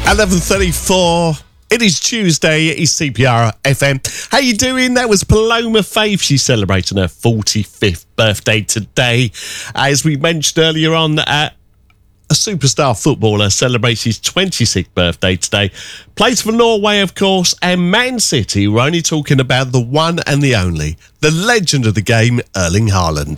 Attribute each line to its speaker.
Speaker 1: 11:34. It is Tuesday. It is CPR FM. How you doing? That was Paloma Faith. She's celebrating her 45th birthday today. As we mentioned earlier on, a superstar footballer celebrates his 26th birthday today. Plays for Norway, of course, and Man City. We're only talking about the one and the only, the legend of the game, Erling Haaland.